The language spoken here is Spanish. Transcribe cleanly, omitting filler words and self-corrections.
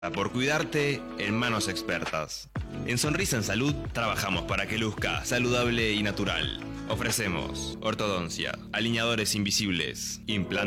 Por cuidarte en manos expertas. En Sonrisa en Salud trabajamos para que luzca saludable y natural. Ofrecemos ortodoncia, alineadores invisibles, implantes